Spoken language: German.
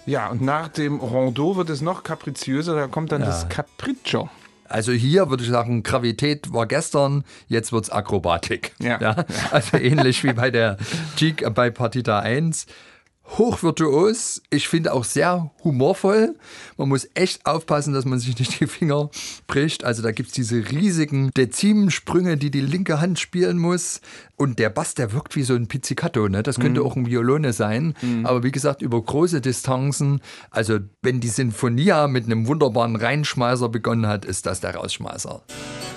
Ja, und nach dem Rondeau wird es noch kapriziöser, da kommt dann das Capriccio. Also hier würde ich sagen, Gravität war gestern, jetzt wird's Akrobatik. Ja. Also ähnlich wie bei der Gigue bei Partita 1. Hochvirtuos, ich finde auch sehr humorvoll. Man muss echt aufpassen, dass man sich nicht die Finger bricht. Also da gibt es diese riesigen Dezimensprünge, die linke Hand spielen muss. Und der Bass, der wirkt wie so ein Pizzicato. Ne? Das könnte auch ein Violone sein. Aber wie gesagt, über große Distanzen. Also wenn die Sinfonia mit einem wunderbaren Reinschmeißer begonnen hat, ist das der Rausschmeißer.